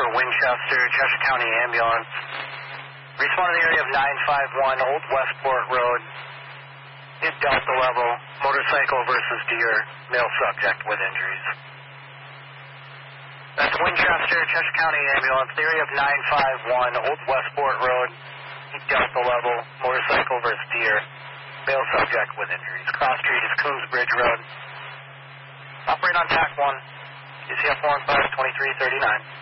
for Winchester, Cheshire County Ambulance. Respond to the area of 951 Old Westport Road. Hit Delta level, motorcycle versus deer, male subject with injuries. That's Winchester, Cheshire County Ambulance, the area of 951 Old Westport Road. Hit Delta level, motorcycle versus deer, male subject with injuries. Cross street is Coons Bridge Road. Operate on TAC 1. UCF 1 5 2339.